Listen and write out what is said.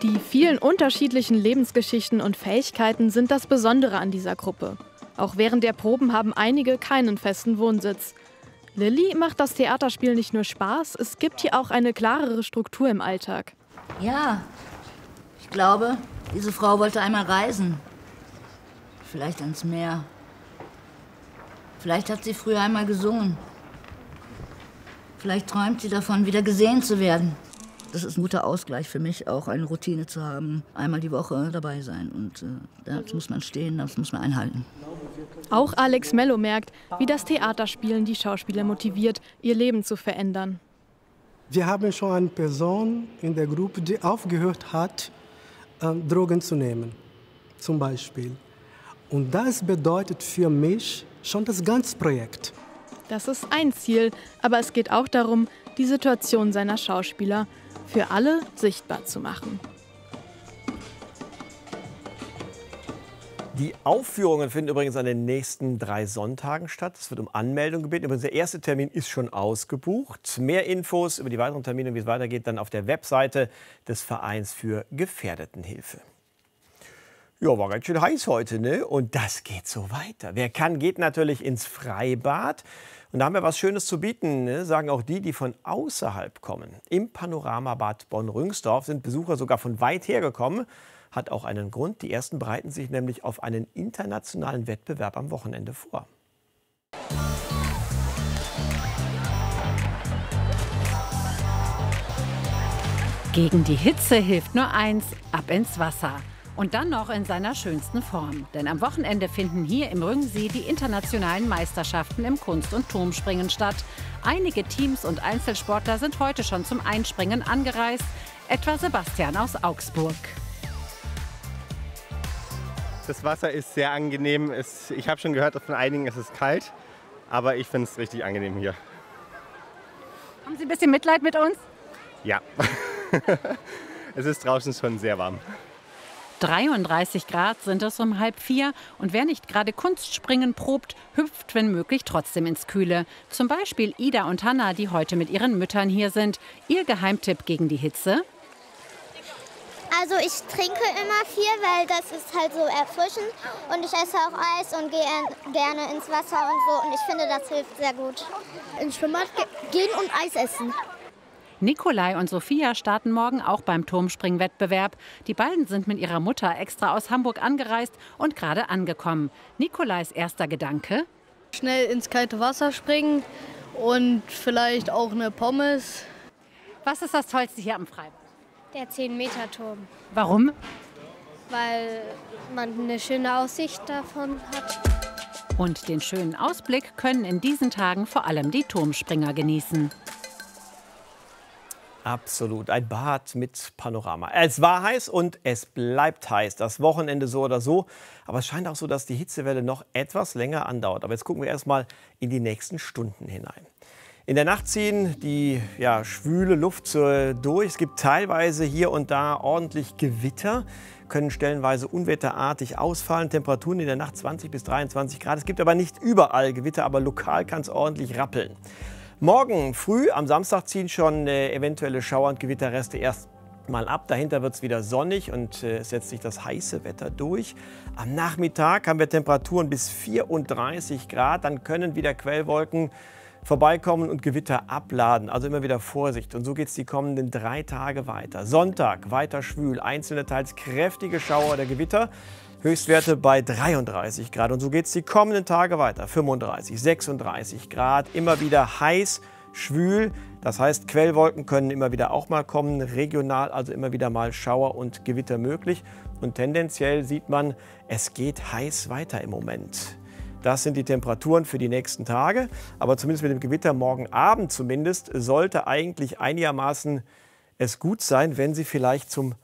Die vielen unterschiedlichen Lebensgeschichten und Fähigkeiten sind das Besondere an dieser Gruppe. Auch während der Proben haben einige keinen festen Wohnsitz. Lilly macht das Theaterspiel nicht nur Spaß, es gibt hier auch eine klarere Struktur im Alltag. Ja, ich glaube, diese Frau wollte einmal reisen. Vielleicht ans Meer. Vielleicht hat sie früher einmal gesungen. Vielleicht träumt sie davon, wieder gesehen zu werden. Das ist ein guter Ausgleich für mich, auch eine Routine zu haben. Einmal die Woche dabei sein. Und das muss man stehen, das muss man einhalten. Auch Alex Mello merkt, wie das Theaterspielen die Schauspieler motiviert, ihr Leben zu verändern. Wir haben schon eine Person in der Gruppe, die aufgehört hat, Drogen zu nehmen, zum Beispiel. Und das bedeutet für mich schon das ganze Projekt. Das ist ein Ziel, aber es geht auch darum, die Situation seiner Schauspieler für alle sichtbar zu machen. Die Aufführungen finden übrigens an den nächsten 3 Sonntagen statt. Es wird um Anmeldung gebeten. Übrigens, der erste Termin ist schon ausgebucht. Mehr Infos über die weiteren Termine und wie es weitergeht, dann auf der Webseite des Vereins für Gefährdetenhilfe. Ja, war ganz schön heiß heute, ne? Und das geht so weiter. Wer kann, geht natürlich ins Freibad. Und da haben wir was Schönes zu bieten, ne? Sagen auch die, die von außerhalb kommen. Im Panoramabad Bonn-Rüngsdorf sind Besucher sogar von weit her gekommen. Hat auch einen Grund. Die ersten bereiten sich nämlich auf einen internationalen Wettbewerb am Wochenende vor. Gegen die Hitze hilft nur eins: ab ins Wasser. Und dann noch in seiner schönsten Form. Denn am Wochenende finden hier im Rüngsee die internationalen Meisterschaften im Kunst- und Turmspringen statt. Einige Teams und Einzelsportler sind heute schon zum Einspringen angereist. Etwa Sebastian aus Augsburg. Das Wasser ist sehr angenehm. Ich habe schon gehört von einigen, es ist kalt. Aber ich finde es richtig angenehm hier. Haben Sie ein bisschen Mitleid mit uns? Ja. Es ist draußen schon sehr warm. 33 Grad sind es um 3:30 und wer nicht gerade Kunstspringen probt, hüpft wenn möglich trotzdem ins Kühle. Zum Beispiel Ida und Hanna, die heute mit ihren Müttern hier sind. Ihr Geheimtipp gegen die Hitze? Also ich trinke immer viel, weil das ist halt so erfrischend und ich esse auch Eis und gehe gerne ins Wasser und so und ich finde, das hilft sehr gut. Ins Schwimmbad gehen und Eis essen. Nikolai und Sophia starten morgen auch beim Turmspringwettbewerb. Die beiden sind mit ihrer Mutter extra aus Hamburg angereist und gerade angekommen. Nikolais erster Gedanke: Schnell ins kalte Wasser springen und vielleicht auch eine Pommes. Was ist das Tollste hier am Freibad? Der 10-Meter-Turm. Warum? Weil man eine schöne Aussicht davon hat. Und den schönen Ausblick können in diesen Tagen vor allem die Turmspringer genießen. Absolut, ein Bad mit Panorama. Es war heiß und es bleibt heiß. Das Wochenende so oder so. Aber es scheint auch so, dass die Hitzewelle noch etwas länger andauert. Aber jetzt gucken wir erst mal in die nächsten Stunden hinein. In der Nacht ziehen die schwüle Luft durch. Es gibt teilweise hier und da ordentlich Gewitter, können stellenweise unwetterartig ausfallen. Temperaturen in der Nacht 20 bis 23 Grad. Es gibt aber nicht überall Gewitter, aber lokal kann es ordentlich rappeln. Morgen früh am Samstag ziehen schon eventuelle Schauer- und Gewitterreste erst mal ab. Dahinter wird es wieder sonnig und es setzt sich das heiße Wetter durch. Am Nachmittag haben wir Temperaturen bis 34 Grad. Dann können wieder Quellwolken vorbeikommen und Gewitter abladen. Also immer wieder Vorsicht. Und so geht es die kommenden 3 Tage weiter. Sonntag weiter schwül, einzelne teils kräftige Schauer oder Gewitter. Höchstwerte bei 33 Grad. Und so geht es die kommenden Tage weiter. 35, 36 Grad. Immer wieder heiß, schwül. Das heißt, Quellwolken können immer wieder auch mal kommen. Regional also immer wieder mal Schauer und Gewitter möglich. Und tendenziell sieht man, es geht heiß weiter im Moment. Das sind die Temperaturen für die nächsten Tage. Aber zumindest mit dem Gewitter morgen Abend zumindest sollte eigentlich einigermaßen es gut sein, wenn Sie vielleicht zum